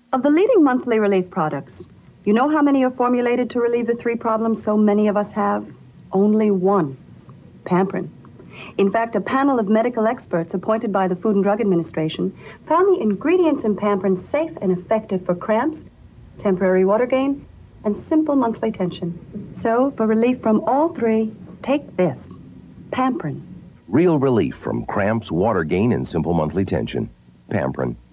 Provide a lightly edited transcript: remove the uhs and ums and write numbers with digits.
Of the leading monthly relief products, you know how many are formulated to relieve the three problems so many of us have? Only one, Pamprin. In fact, a panel of medical experts appointed by the Food and Drug Administration found the ingredients in Pamprin safe and effective for cramps, temporary water gain, and simple monthly tension. So, for relief from all three, take this, Pamprin. Real relief from cramps, water gain, and simple monthly tension. Pamprin.